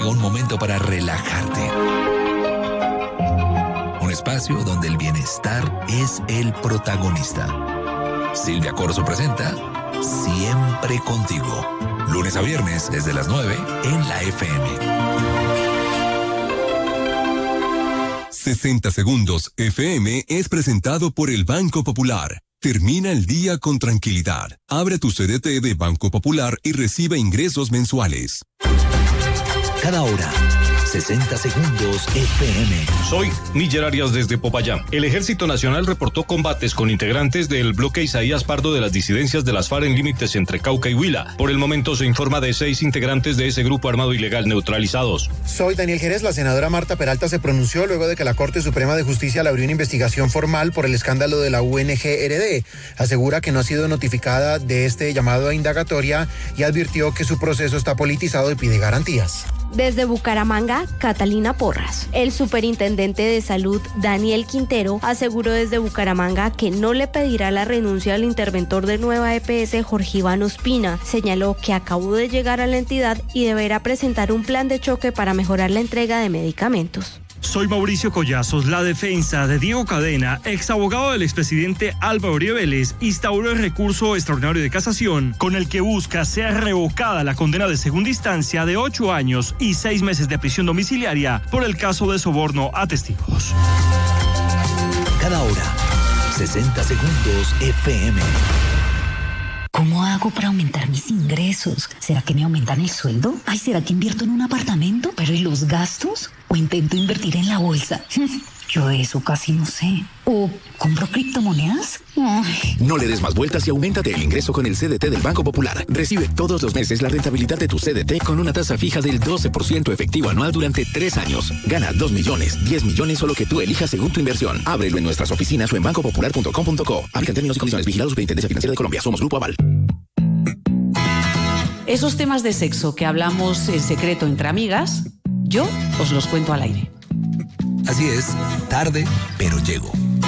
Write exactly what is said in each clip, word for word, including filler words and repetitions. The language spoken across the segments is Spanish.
Llega un momento para relajarte. Un espacio donde el bienestar es el protagonista. Silvia Corzo presenta Siempre Contigo. Lunes a viernes desde las nueve en la F M. sesenta Segundos F M es presentado por el Banco Popular. Termina el día con tranquilidad. Abre tu C D T de Banco Popular y recibe ingresos mensuales. Cada hora, sesenta Segundos F M. Soy Miller Arias desde Popayán. El Ejército Nacional reportó combates con integrantes del bloque Isaías Pardo de las disidencias de las FARC en límites entre Cauca y Huila. Por el momento se informa de seis integrantes de ese grupo armado ilegal neutralizados. Soy Daniel Jerez. La senadora Marta Peralta se pronunció luego de que la Corte Suprema de Justicia le abrió una investigación formal por el escándalo de la U N G R D. Asegura que no ha sido notificada de este llamado a indagatoria y advirtió que su proceso está politizado y pide garantías. Desde Bucaramanga, Catalina Porras. El superintendente de salud, Daniel Quintero, aseguró desde Bucaramanga que no le pedirá la renuncia al interventor de Nueva E P S, Jorge Iván Ospina. Señaló que acabó de llegar a la entidad y deberá presentar un plan de choque para mejorar la entrega de medicamentos. Soy Mauricio Collazos. La defensa de Diego Cadena, ex abogado del expresidente Álvaro Uribe Vélez, instauró el recurso extraordinario de casación con el que busca sea revocada la condena de segunda instancia de ocho años y seis meses de prisión domiciliaria por el caso de soborno a testigos. Cada hora, sesenta Segundos F M. ¿Cómo hago para aumentar mis ingresos? ¿Será que me aumentan el sueldo? Ay, ¿será que invierto en un apartamento? ¿Pero y los gastos? ¿O intento invertir en la bolsa? Yo eso casi no sé. ¿O compro criptomonedas? Ay. No le des más vueltas y auméntate el ingreso con el C D T del Banco Popular. Recibe todos los meses la rentabilidad de tu C D T con una tasa fija del doce por ciento efectivo anual durante tres años. Gana dos millones, diez millones o lo que tú elijas según tu inversión. Ábrelo en nuestras oficinas o en banco popular punto com punto co. Aplican términos y condiciones. Vigilado Superintendencia Financiera de Colombia. Somos Grupo Aval. Esos temas de sexo que hablamos en secreto entre amigas, yo os los cuento al aire. Así es, tarde, pero llego.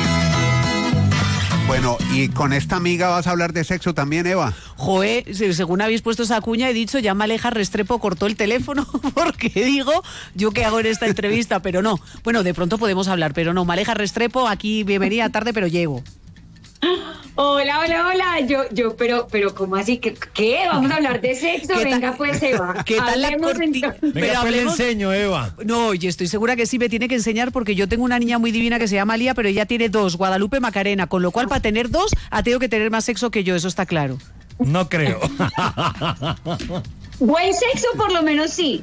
Bueno, y con esta amiga vas a hablar de sexo también, Eva. Joé, según habéis puesto esa cuña, he dicho, ya Maleja Restrepo cortó el teléfono, porque digo, ¿yo qué hago en esta entrevista? Pero no, bueno, de pronto podemos hablar, pero no, Maleja Restrepo, aquí bienvenida tarde, pero llego. Hola, hola, hola. Yo, yo, pero, pero, ¿cómo así? ¿Qué? qué? Vamos a hablar de sexo. Venga, pues, Eva. ¿Qué tal la cortina? Venga, pues le enseño, Eva. No, y estoy segura que sí me tiene que enseñar porque yo tengo una niña muy divina que se llama Lía, pero ella tiene dos, Guadalupe Macarena, con lo cual para tener dos ha tenido que tener más sexo que yo, eso está claro. No creo. Buen sexo, por lo menos sí.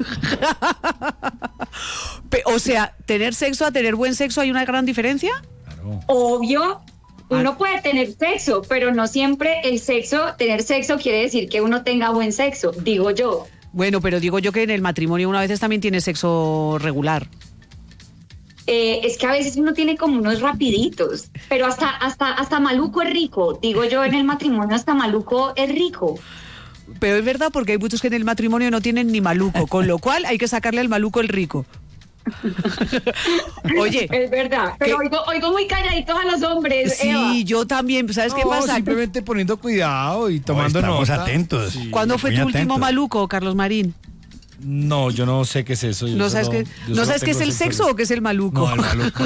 O sea, tener sexo a tener buen sexo, ¿hay una gran diferencia? Claro. Obvio. Uno puede tener sexo, pero no siempre el sexo, tener sexo quiere decir que uno tenga buen sexo, digo yo. Bueno, pero digo yo que en el matrimonio una vez también tiene sexo regular. Eh, es que a veces uno tiene como unos rapiditos, pero hasta, hasta, hasta maluco es rico, digo yo, en el matrimonio hasta maluco es rico. Pero es verdad porque hay muchos que en el matrimonio no tienen ni maluco, con lo cual hay que sacarle al maluco el rico. Oye, es verdad, pero oigo, oigo muy calladitos a los hombres. Sí, Eva. yo también. ¿Sabes no, qué pasa? Simplemente poniendo cuidado y tomando no, estamos nota. atentos. Sí, ¿Cuándo fue tu atentos. último maluco, Carlos Marín? No, yo no sé qué es eso. ¿No sabes, solo, qué, ¿no sabes qué es el sexo o qué es el maluco? No, el maluco.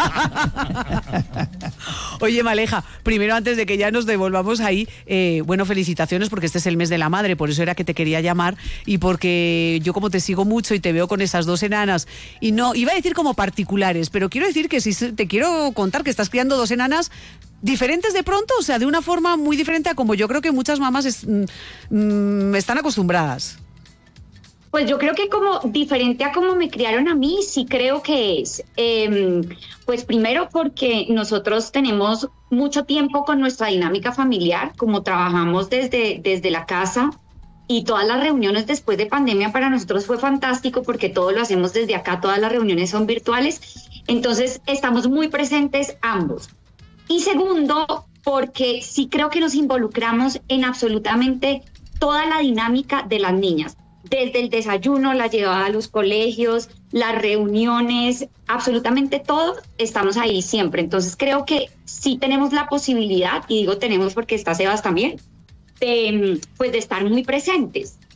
Oye, Maleja, primero antes de que ya nos devolvamos ahí, eh, bueno, felicitaciones porque este es el mes de la madre, por eso era que te quería llamar y porque yo como te sigo mucho y te veo con esas dos enanas, y no, iba a decir como particulares, pero quiero decir que sí, te quiero contar que estás criando dos enanas diferentes de pronto, o sea, de una forma muy diferente a como yo creo que muchas mamás es, mm, están acostumbradas. Pues yo creo que como diferente a como me criaron a mí, sí creo que es. Eh, pues primero porque nosotros tenemos mucho tiempo con nuestra dinámica familiar, como trabajamos desde, desde la casa y todas las reuniones después de pandemia para nosotros fue fantástico porque todo lo hacemos desde acá, todas las reuniones son virtuales, entonces estamos muy presentes ambos. Y segundo, porque sí creo que nos involucramos en absolutamente toda la dinámica de las niñas. Desde el desayuno, la llevada a los colegios, las reuniones, absolutamente todo, estamos ahí siempre. Entonces creo que sí tenemos la posibilidad, y digo tenemos porque está Sebas también, de, pues de estar muy presentes.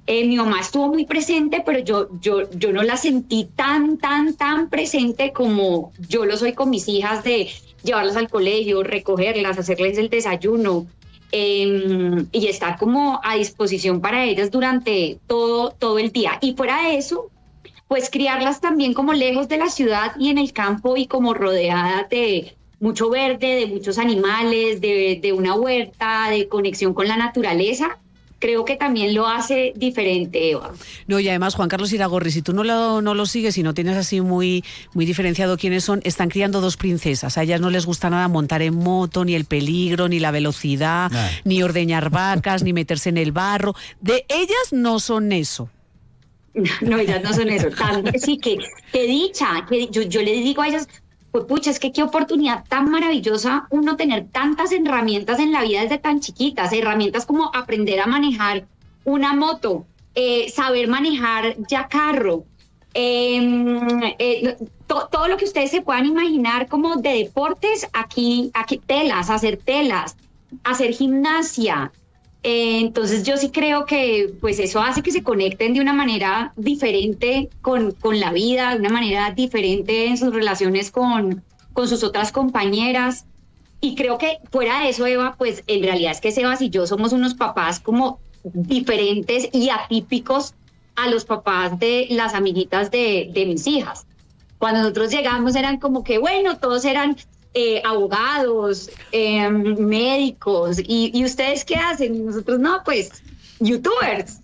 Eh, mi mamá estuvo muy presente, pero yo, yo, yo no la sentí tan, tan, tan presente como yo lo soy con mis hijas, de llevarlas al colegio, recogerlas, hacerles el desayuno eh, y estar como a disposición para ellas durante todo, todo el día. Y fuera de eso, pues criarlas también como lejos de la ciudad y en el campo y como rodeadas de mucho verde, de muchos animales, de, de una huerta, de conexión con la naturaleza. Creo que también lo hace diferente, Eva. No, y además, Juan Carlos Iragorri, si tú no lo, no lo sigues y no tienes así muy, muy diferenciado quiénes son, están criando dos princesas. A ellas no les gusta nada montar en moto, ni el peligro, ni la velocidad, nah. ni ordeñar vacas, ni meterse en el barro. De ellas no son eso. No, ellas no son eso. También, sí, que, que dicha. Que yo, yo le digo a ellas, pues pucha, es que qué oportunidad tan maravillosa uno tener tantas herramientas en la vida desde tan chiquitas, herramientas como aprender a manejar una moto, eh, saber manejar ya carro, eh, eh, to, todo lo que ustedes se puedan imaginar como de deportes, aquí, aquí telas, hacer telas, hacer gimnasia. Eh, entonces yo sí creo que pues eso hace que se conecten de una manera diferente con, con la vida, de una manera diferente en sus relaciones con, con sus otras compañeras. Y creo que fuera de eso, Eva, pues en realidad es que Sebas y yo somos unos papás como diferentes y atípicos a los papás de las amiguitas de, de mis hijas. Cuando nosotros llegamos eran como que, bueno, todos eran... Eh, abogados, eh, médicos, y, y ¿ustedes qué hacen? Y nosotros, no, pues, youtubers.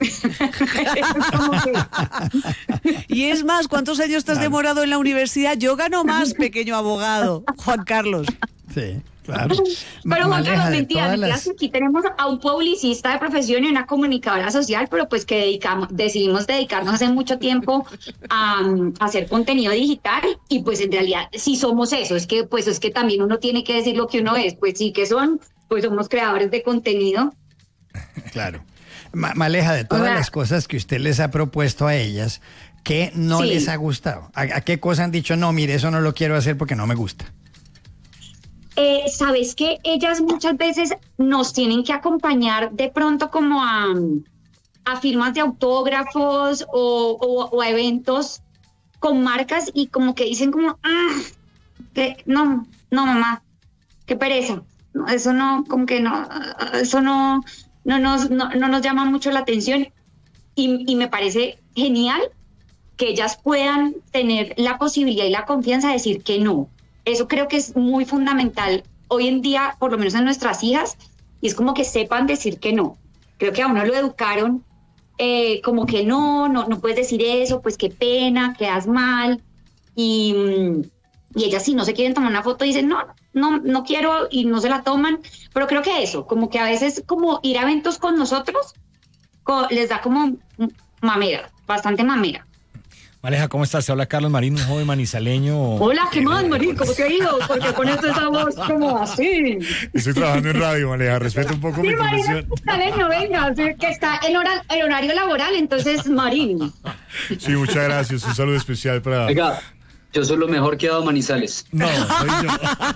Y es más, ¿cuántos años te has demorado en la universidad? Yo gano más, pequeño abogado, Juan Carlos. Sí, claro. Pero Juan Carlos, mentira, mentira, las... aquí tenemos a un publicista de profesión y una comunicadora social, pero pues que dedicamos, decidimos dedicarnos hace mucho tiempo a, a hacer contenido digital, y pues en realidad sí somos eso, es que pues es que también uno tiene que decir lo que uno es, pues sí que son, pues somos creadores de contenido. Claro. Ma- Maleja, de todas o sea, las cosas que usted les ha propuesto a ellas, ¿qué no sí. les ha gustado? ¿A, ¿A qué cosa han dicho, no, mire, eso no lo quiero hacer porque no me gusta? Eh, Sabes que ellas muchas veces nos tienen que acompañar de pronto como a, a firmas de autógrafos o, o, o a eventos con marcas, y como que dicen como, ah, que no, no mamá, qué pereza, no, eso no, como que no, eso no, no nos, no, no nos llama mucho la atención, y, y me parece genial que ellas puedan tener la posibilidad y la confianza de decir que no. Eso creo que es muy fundamental hoy en día, por lo menos en nuestras hijas, y es como que sepan decir que no. Creo que a uno lo educaron eh, como que no, no, no puedes decir eso, pues qué pena, quedas mal, y, y ellas si no se quieren tomar una foto dicen no, no, no quiero, y no se la toman, pero creo que eso, como que a veces como ir a eventos con nosotros co- les da como mamera, bastante mamera. Maleja, ¿cómo estás? Te habla Carlos Marín, un joven manizaleño. Hola, ¿qué más, Marín? ¿Cómo te ha ido? Porque pones esa voz como así. Estoy trabajando en radio, Maleja, respeta un poco sí, mi Marín, profesión. Manizaleño, venga, sí, que está en hora, el horario laboral, entonces, Marín. Sí, muchas gracias, un saludo especial para... Oiga, yo soy lo mejor que ha dado Manizales. No, soy yo.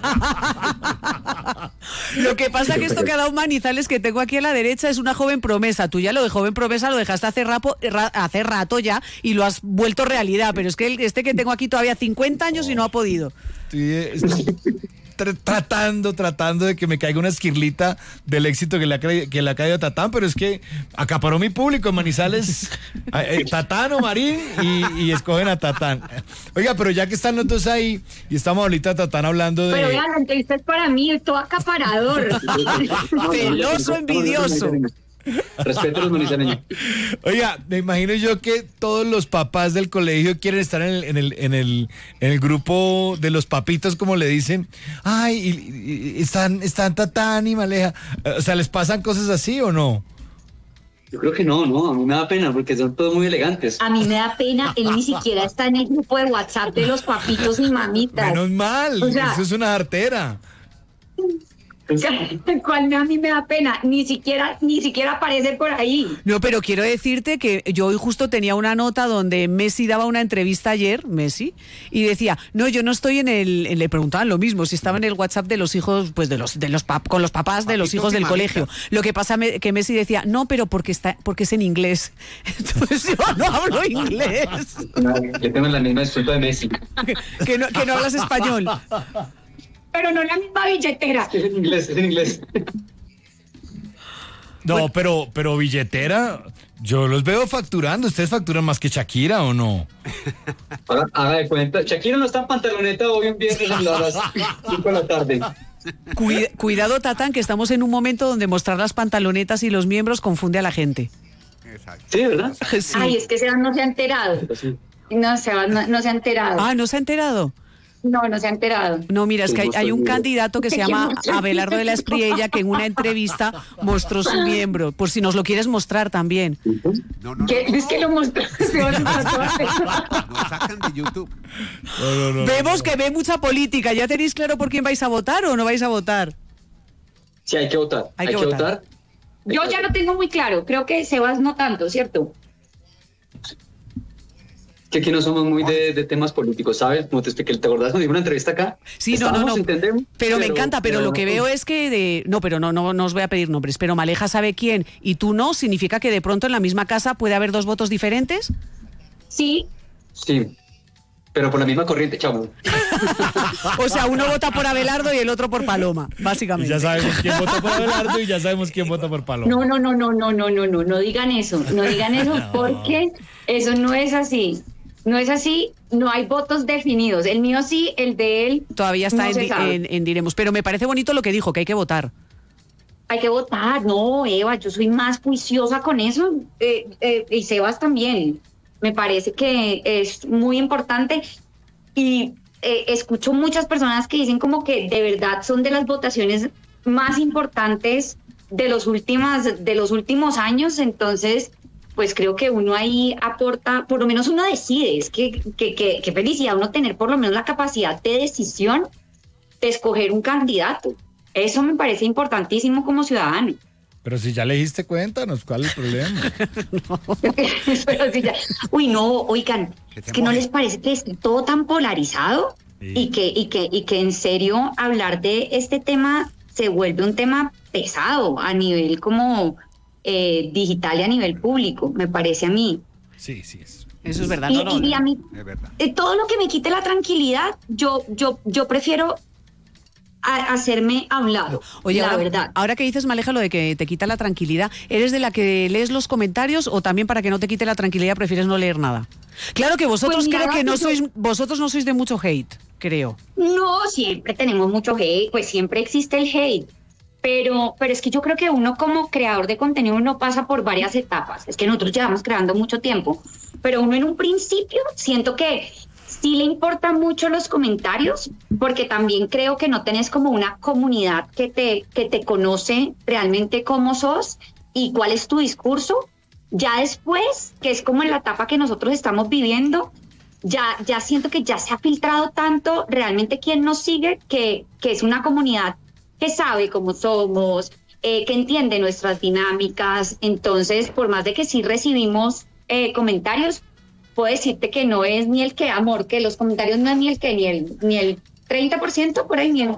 Lo que pasa es que esto que ha dado Manizales, que tengo aquí a la derecha, es una joven promesa. Tú ya lo de joven promesa lo dejaste hace, rapo, ra, hace rato ya y lo has vuelto realidad, pero es que el, este que tengo aquí todavía cincuenta años y no ha podido. Sí, estoy tr- tratando, tratando de que me caiga una esquirlita del éxito que le ha, cre- que le ha caído a Tatán, pero es que acaparó mi público en Manizales, eh, Tatán o Marín, y, y escogen a Tatán. Oiga, pero ya que están los dos ahí, y estamos ahorita Tatán hablando de... Pero vean, la entrevista es para mí, es todo acaparador. Celoso, envidioso. Respeto a los manizaleños. Oiga, me imagino yo que todos los papás del colegio quieren estar en el, en el, en el, en el grupo de los papitos, como le dicen. Ay, y, y, están, están Tatán y Maleja. O sea, ¿les pasan cosas así o no? Yo creo que no, no, a mí me da pena porque son todos muy elegantes. A mí me da pena, él ni siquiera está en el grupo de WhatsApp de los papitos y mamitas. Menos mal, o sea, eso es una artera. ¿Cuál a mí me da pena? Ni siquiera, ni siquiera aparece por ahí. No, pero quiero decirte que yo hoy justo tenía una nota donde Messi daba una entrevista ayer, Messi, y decía, no, yo no estoy en el, le preguntaban lo mismo, si estaba en el WhatsApp de los hijos, pues de los, de los pap, con los papás de los hijos del colegio. Lo que pasa que Messi decía, no, pero porque está, porque es en inglés. Entonces yo no hablo inglés. No, yo tengo la misma disculpa de Messi. que, que, no, que no hablas español. Pero no la misma billetera. Es en inglés, es en inglés. No, bueno. pero, pero billetera, yo los veo facturando. ¿Ustedes facturan más que Shakira o no? Haga, haga de cuenta. Shakira no está en pantaloneta hoy un viernes a las cinco de la tarde. Cuida, cuidado, Tatán, que estamos en un momento donde mostrar las pantalonetas y los miembros confunde a la gente. Exacto. Sí, ¿verdad? Sí. Ay, es que Sebas no se ha enterado. No, Sebas no, no se ha enterado. Ah, ¿no se ha enterado? No, no se ha enterado. No, mira, es que hay, hay un candidato que se llama Abelardo de la Espriella que en una entrevista mostró su miembro, por si nos lo quieres mostrar también. No, no, ¿Qué? No. Es que lo mostró. Nos sacan de YouTube. No, no, no, Vemos no, no. que ve mucha política. ¿Ya tenéis claro por quién vais a votar o no vais a votar? Sí, hay que votar. Hay, hay que, que votar. votar. Yo ya lo tengo muy claro. Creo que Sebas no tanto, ¿cierto? Que aquí no somos muy de, de temas políticos, ¿sabes? Como te expliqué, ¿te acordás cuando dimos una entrevista acá? Sí, no, no, no. Pero, pero me encanta, pero, pero lo que veo es que de, no, pero no, no, no os voy a pedir nombres, pero Maleja sabe quién y tú no, ¿significa que de pronto en la misma casa puede haber dos votos diferentes? Sí. Sí. Pero por la misma corriente, chavo. O sea, uno vota por Abelardo y el otro por Paloma, básicamente. Y ya sabemos quién vota por Abelardo y ya sabemos quién vota por Paloma. No, no, no, no, no, no, no, no, no digan eso, no digan eso no. Porque eso no es así. No es así, no hay votos definidos. El mío sí, el de él todavía está no en, en, en diremos. Pero me parece bonito lo que dijo, que hay que votar. Hay que votar. No, Eva, yo soy más juiciosa con eso. Eh, eh, y Sebas también. Me parece que es muy importante. Y eh, escucho muchas personas que dicen como que de verdad son de las votaciones más importantes de los, últimas, de los últimos años. Entonces, pues creo que uno ahí aporta, por lo menos uno decide, es que, que, que, que felicidad uno tener por lo menos la capacidad de decisión de escoger un candidato. Eso me parece importantísimo como ciudadano. Pero si ya le diste cuéntanos, ¿cuál es el problema? No. Pero si ya, uy, no, oigan, es que no les parece que es todo tan polarizado sí. y, que, y, que, y que en serio hablar de este tema se vuelve un tema pesado a nivel como... Eh, digital y a nivel público, me parece a mí. Sí, sí, es. Eso es verdad. Y, no, no, y, y a mí, es verdad. Eh, todo lo que me quite la tranquilidad, yo, yo, yo prefiero a, hacerme a un lado. Oye, la ahora, verdad. Ahora que dices, Maleja, lo de que te quita la tranquilidad, ¿eres de la que lees los comentarios o también para que no te quite la tranquilidad prefieres no leer nada? Claro que vosotros pues creo que no yo... sois, vosotros no sois de mucho hate, creo. No, siempre tenemos mucho hate, pues siempre existe el hate. Pero, pero es que yo creo que uno como creador de contenido uno pasa por varias etapas. Es que nosotros llevamos creando mucho tiempo, pero uno en un principio siento que sí le importan mucho los comentarios, porque también creo que no tenés como una comunidad que te, que te conoce realmente cómo sos y cuál es tu discurso. Ya después, que es como en la etapa que nosotros estamos viviendo, ya, ya siento que ya se ha filtrado tanto realmente quién nos sigue, que, que es una comunidad que sabe cómo somos, eh, que entiende nuestras dinámicas. Entonces, por más de que sí recibimos eh, comentarios, puedo decirte que no es ni el que, amor, que los comentarios no es ni el que, ni el, ni el treinta por ciento por ahí, ni el...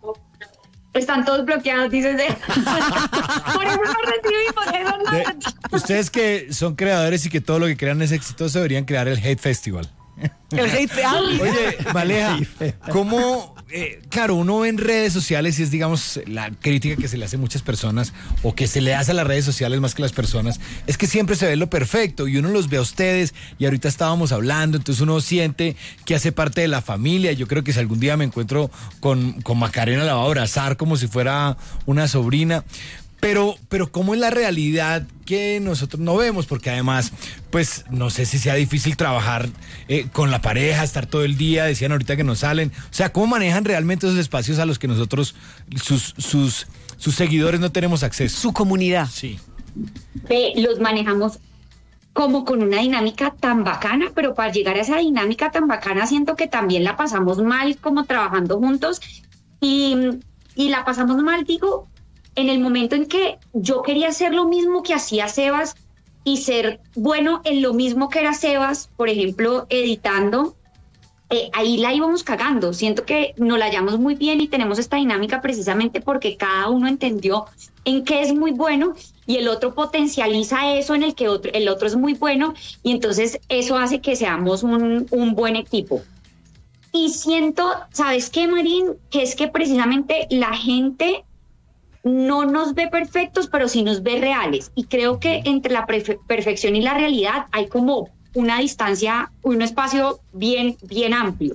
Están todos bloqueados, dices. De... por eso no recibimos, eso no de, ustedes que son creadores y que todo lo que crean es exitoso, deberían crear el Hate Festival. El Hate Festival. Oye, Maleja, ¿cómo...? Eh, claro, uno ve en redes sociales y es, digamos, la crítica que se le hace a muchas personas o que se le hace a las redes sociales más que a las personas, es que siempre se ve lo perfecto y uno los ve a ustedes y ahorita estábamos hablando, entonces uno siente que hace parte de la familia. Yo creo que si algún día me encuentro con, con Macarena la va a abrazar como si fuera una sobrina. Pero, pero ¿cómo es la realidad que nosotros no vemos? Porque además, pues, no sé si sea difícil trabajar eh, con la pareja, estar todo el día, decían ahorita que no salen. O sea, ¿cómo manejan realmente esos espacios a los que nosotros, sus, sus, sus seguidores, no tenemos acceso? Su comunidad. Sí. Ve, los manejamos como con una dinámica tan bacana, pero para llegar a esa dinámica tan bacana siento que también la pasamos mal como trabajando juntos y... y la pasamos mal, digo, en el momento en que yo quería hacer lo mismo que hacía Sebas y ser bueno en lo mismo que era Sebas, por ejemplo, editando, eh, ahí la íbamos cagando. Siento que nos la hallamos muy bien y tenemos esta dinámica precisamente porque cada uno entendió en qué es muy bueno y el otro potencializa eso en el que otro, el otro es muy bueno, y entonces eso hace que seamos un, un buen equipo. Y siento, ¿sabes qué, Marín? Que es que precisamente la gente no nos ve perfectos, pero sí nos ve reales. Y creo que entre la perfe- perfección y la realidad hay como una distancia, un espacio bien, bien amplio.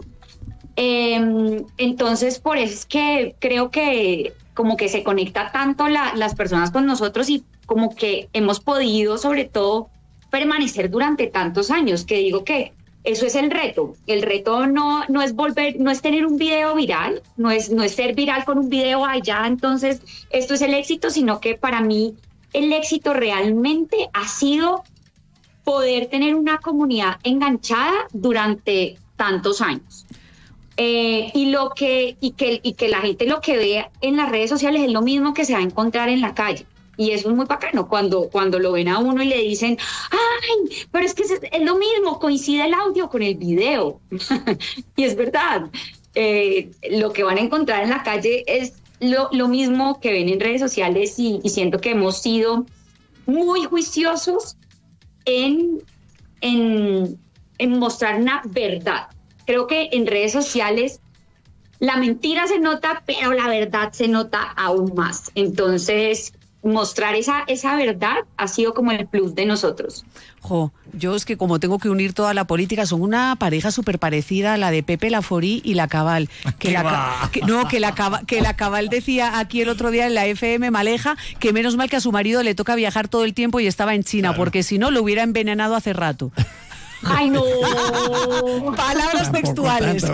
Eh, entonces, por eso es que creo que como que se conecta tanto la, las personas con nosotros y como que hemos podido, sobre todo, permanecer durante tantos años, que digo que eso es el reto. El reto no, no es volver, no es tener un video viral, no es, no es ser viral con un video allá, entonces esto es el éxito, sino que para mí el éxito realmente ha sido poder tener una comunidad enganchada durante tantos años. Eh, y lo que, y que, y que la gente lo que ve en las redes sociales es lo mismo que se va a encontrar en la calle. Y eso es muy bacano, cuando, cuando lo ven a uno y le dicen, ¡ay! Pero es que es, es lo mismo, coincide el audio con el video. Y es verdad, eh, lo que van a encontrar en la calle es lo, lo mismo que ven en redes sociales, y, y siento que hemos sido muy juiciosos en, en, en mostrar una verdad. Creo que en redes sociales la mentira se nota, pero la verdad se nota aún más. Entonces, mostrar esa, esa verdad ha sido como el plus de nosotros. Jo, yo es que como tengo que unir toda la política, son una pareja súper parecida a la de Pepe Laforí y la Cabal. Que la, que, no, que la, que la Cabal decía aquí el otro día en la F M Maleja que menos mal que a su marido le toca viajar todo el tiempo y estaba en China, claro, porque si no lo hubiera envenenado hace rato. ¡Ay, no! Palabras textuales.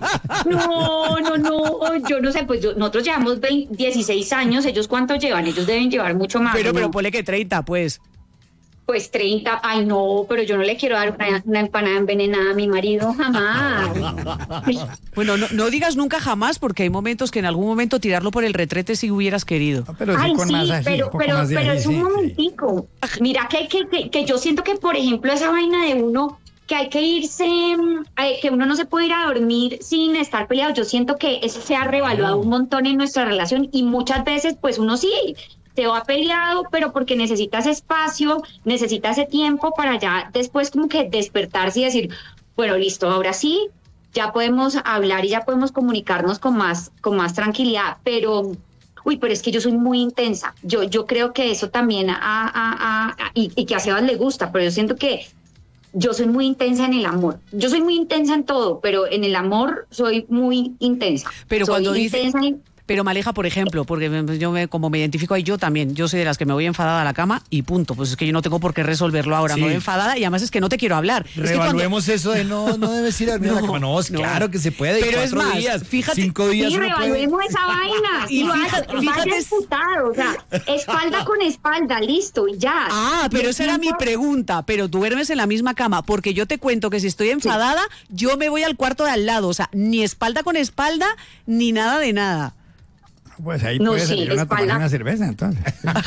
No, no, no, yo no sé, pues yo, nosotros llevamos veinte, dieciséis años, ¿ellos cuánto llevan? Ellos deben llevar mucho más. Pero, ¿no? pero ponle que treinta, pues. Pues treinta, ay no, pero yo no le quiero dar una, una empanada envenenada a mi marido, jamás. Bueno, no, no digas nunca jamás, porque hay momentos que en algún momento tirarlo por el retrete si hubieras querido. No, pero sí, ay, con sí, más así, pero, un poco pero, más de pero ahí, es un sí, momentico. Sí. Mira que, que, que, que yo siento que, por ejemplo, esa vaina de uno, que hay que irse, que uno no se puede ir a dormir sin estar peleado, yo siento que eso se ha revaluado un montón en nuestra relación, y muchas veces pues uno sí se va peleado, pero porque necesita ese espacio, necesita ese tiempo para ya después como que despertarse y decir, bueno, listo, ahora sí, ya podemos hablar y ya podemos comunicarnos con más, con más tranquilidad, pero... Uy, pero es que yo soy muy intensa. Yo, yo creo que eso también a, a, a, a y, y que a Sebas le gusta, pero yo siento que yo soy muy intensa en el amor. Yo soy muy intensa en todo, pero en el amor soy muy intensa. Pero soy cuando dice... en... Pero Maleja, por ejemplo, porque yo me, como me identifico ahí, yo también, yo soy de las que me voy enfadada a la cama y punto. Pues es que yo no tengo por qué resolverlo ahora. Sí. Me voy enfadada y además es que no te quiero hablar. Revaluemos es que cuando... eso de no, no debes ir a dormir no, a la cama. No, no, claro que se puede. Pero es más, días, fíjate. Cinco días. Sí, revaluemos puede... esa vaina. Y lo fíjate, fíjate disputado, o sea, espalda con espalda, listo, y ya. Ah, pero esa era mi pregunta. Pero duermes en la misma cama, porque yo te cuento que si estoy enfadada, sí, yo me voy al cuarto de al lado. O sea, ni espalda con espalda, ni nada de nada. Pues ahí no, puede sí, salir una, tomar una cerveza, entonces.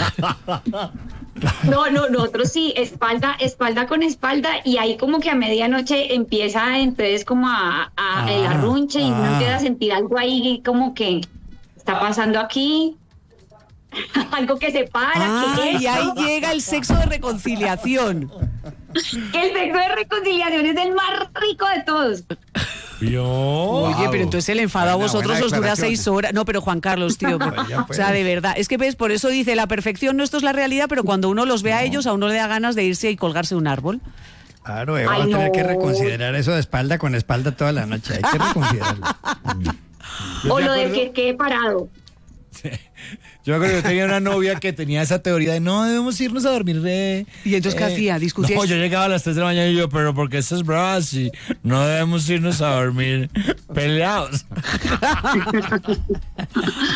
No, no, nosotros sí, espalda, espalda con espalda, y ahí como que a medianoche empieza entonces como a, a ah, el arrunche, y ah. uno empieza a sentir algo ahí como que está pasando aquí, algo que se para. Ah, que y ahí llega el sexo de reconciliación. El sexo de reconciliación es el más rico de todos. Yo, Oye, wow. Pero entonces el enfado a vosotros os dura seis horas. No, pero Juan Carlos, tío. O sea, de verdad. Es que ves, por eso dice, la perfección no, esto es la realidad, pero cuando uno los ve no. a ellos, a uno le da ganas de irse y colgarse un árbol. Claro, Eva, va a tener no. que reconsiderar eso de espalda con espalda toda la noche. Hay que reconsiderarlo. O lo de que quede parado. Sí. Yo me acuerdo que tenía una novia que tenía esa teoría de no debemos irnos a dormir de... ¿Y entonces eh, qué hacía? ¿Discutías? No, yo llegaba a las tres de la mañana y yo, pero porque eso es bravas y no debemos irnos a dormir peleados.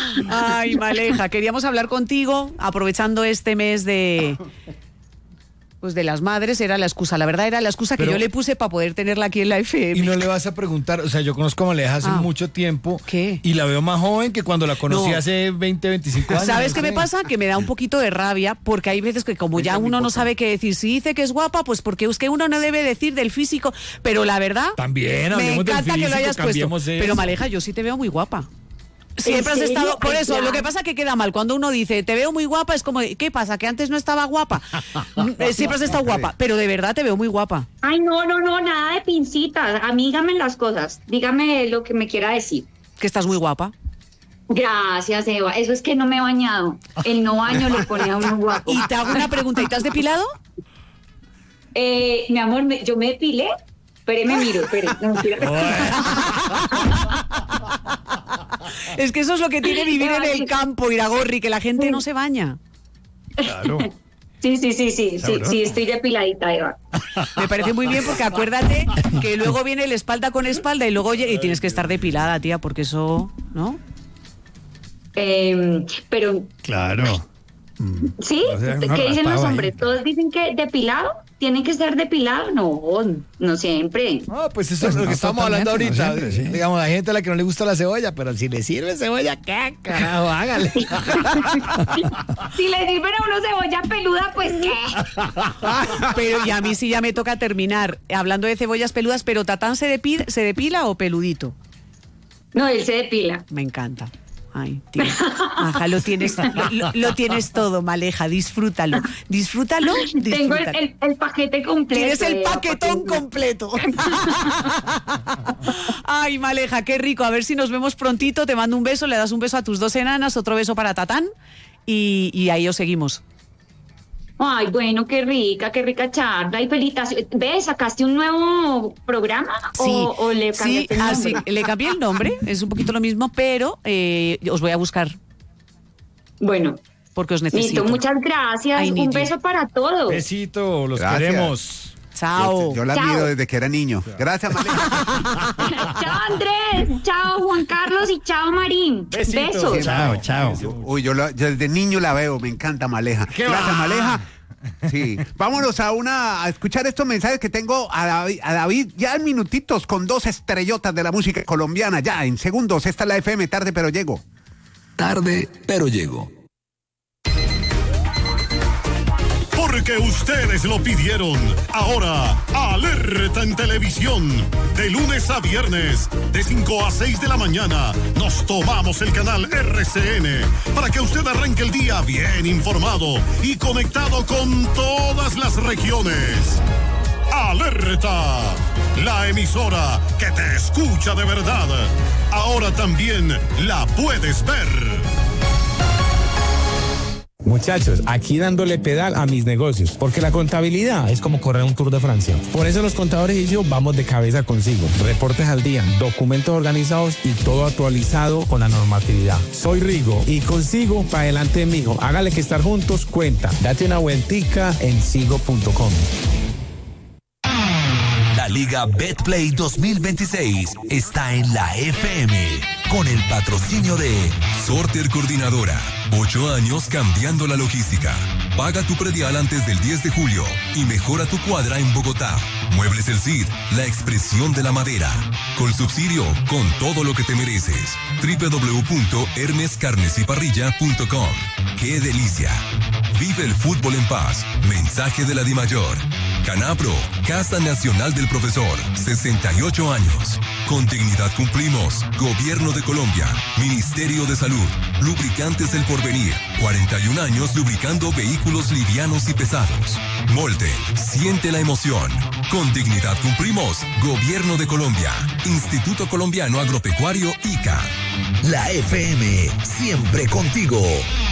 Ay, Maleja, queríamos hablar contigo aprovechando este mes de... Pues de las madres era la excusa, la verdad era la excusa Pero, que yo le puse para poder tenerla aquí en la F M. Y no le vas a preguntar, o sea, yo conozco a Maleja hace Ah. mucho tiempo. ¿Qué? Y la veo más joven que cuando la conocí No. hace veinte, veinticinco años. ¿Sabes no qué sé. me pasa? Que me da un poquito de rabia porque hay veces que como ya uno no sabe qué decir, si dice que es guapa, pues porque es que uno no debe decir del físico, pero la verdad También, me hablemos del encanta que lo físico, hayas puesto. cambiemos eso. Pero Maleja, yo sí te veo muy guapa. Siempre has serio? estado, por Ay, eso, ya. lo que pasa que queda mal, cuando uno dice, te veo muy guapa, es como, ¿qué pasa? ¿Que antes no estaba guapa? Eh, Siempre has estado guapa, pero de verdad te veo muy guapa. Ay, no, no, no, nada de pincitas. A mí dígame las cosas. Dígame lo que me quiera decir. Que estás muy guapa. Gracias, Eva. Eso es que no me he bañado. El no baño le pone a uno guapo. Y te hago una pregunta, ¿y te has depilado? Eh, mi amor, me- yo me depilé. Espere, me miro, espere. No, mentira. Es que eso es lo que tiene vivir en el campo, Iragorri, que la gente no se baña. Claro. Sí, sí, sí, sí, sí, Sabroso. sí, estoy depiladita, Eva. Me parece muy bien porque acuérdate que luego viene el espalda con espalda y luego oye, y tienes que estar depilada, tía, porque eso, ¿no? Eh, pero, Claro. ¿sí? O sea, uno ¿Qué dicen raspado los ahí. hombres? ¿Todos dicen que depilado? ¿Tienen que ser depilado? No, no siempre. Ah, pues eso Pues es lo no que estamos hablando totalmente, ahorita. no siempre, sí. Digamos, hay gente a la que no le gusta la cebolla, pero si le sirve cebolla, ¿qué carajo? Hágale. Si le sirven a uno cebolla peluda, pues ¿qué? Pero y a mí sí ya me toca terminar hablando de cebollas peludas, pero ¿Tatán se depila, se depila o peludito? No, él se depila. Me encanta. Ay, tío. Maja, lo tienes, lo, lo- lo tienes todo, Maleja, disfrútalo. Disfrútalo, Tengo el, disfrútalo. el- el paquete completo. Tienes el Eva, paquetón para que- completo. Ay, Maleja, qué rico. A ver si nos vemos prontito. Te mando un beso, le das un beso a tus dos enanas, otro beso para Tatán y, y ahí os seguimos. Ay, bueno, qué rica, qué rica charla y felicitaciones. ¿Ves? ¿Sacaste un nuevo programa? Sí, ¿O, o le sí, cambiaste el así, nombre? le cambié el nombre, es un poquito lo mismo, pero eh, os voy a buscar Bueno, porque os necesito. listo, muchas gracias. I need Un you. beso para todos. Besito, los Gracias. queremos. Chao. Yo, yo la Chao. miro desde que era niño. Gracias, Maleja. Chao, Andrés. Chao, Juan Carlos y chao, Marín. Besitos. Besos. Chao, chao. Uy, yo, la- yo desde niño la veo, me encanta Maleja. ¿Qué Gracias, va? Maleja. Sí, vámonos a una a escuchar estos mensajes que tengo a David, a David ya en minutitos con dos estrellotas de la música colombiana. Ya en segundos, esta es la F M, tarde pero llego. Tarde, pero llego. Porque ustedes lo pidieron. Ahora, alerta en televisión. De lunes a viernes, de cinco a seis de la mañana, nos tomamos el canal R C N para que usted arranque el día bien informado y conectado con todas las regiones. Alerta, la emisora que te escucha de verdad. Ahora también la puedes ver. Muchachos, aquí dándole pedal a mis negocios, porque la contabilidad es como correr un Tour de Francia. Por eso los contadores y yo vamos de cabeza consigo. Reportes al día, documentos organizados y todo actualizado con la normatividad. Soy Rigo y consigo para adelante, mijo. Hágale que estar juntos cuenta. Date una vueltica en sigo punto com. La Liga Betplay dos mil veintiséis está en la F M con el patrocinio de Sorter Coordinadora. Ocho años cambiando la logística. Paga tu predial antes del diez de julio y mejora tu cuadra en Bogotá. Muebles El Cid, la expresión de la madera. Con subsidio, con todo lo que te mereces. doble u doble u doble u punto hermes carnes y parrilla punto com. ¡Qué delicia! Vive el fútbol en paz. Mensaje de la Dimayor. Canapro, Casa Nacional del Profesor, sesenta y ocho años. Con dignidad cumplimos. Gobierno de Colombia, Ministerio de Salud, Lubricantes del Porvenir, cuarenta y un años lubricando vehículos livianos y pesados. Molten, siente la emoción. Con dignidad cumplimos. Gobierno de Colombia, Instituto Colombiano Agropecuario I C A. la F M, siempre contigo.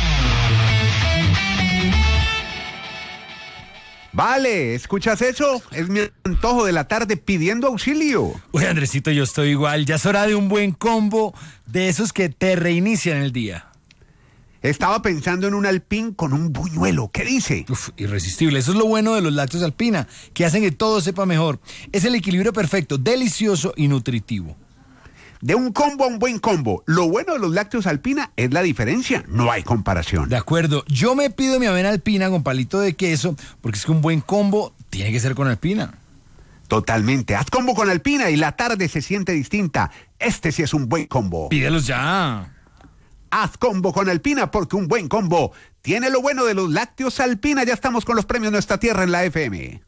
Vale, ¿escuchas eso? Es mi antojo de la tarde pidiendo auxilio. Uy, Andresito, yo estoy igual. Ya es hora de un buen combo de esos que te reinician el día. Estaba pensando en un alpín con un buñuelo. ¿Qué dice? Uf, irresistible. Eso es lo bueno de los lácteos Alpina, que hacen que todo sepa mejor. Es el equilibrio perfecto, delicioso y nutritivo. De un combo a un buen combo. Lo bueno de los lácteos Alpina es la diferencia. No hay comparación. De acuerdo. Yo me pido mi avena Alpina con palito de queso, porque es que un buen combo tiene que ser con Alpina. Totalmente. Haz combo con Alpina y la tarde se siente distinta. Este sí es un buen combo. Pídelos ya. Haz combo con Alpina porque un buen combo tiene lo bueno de los lácteos Alpina. Ya estamos con los premios Nuestra Tierra en la F M.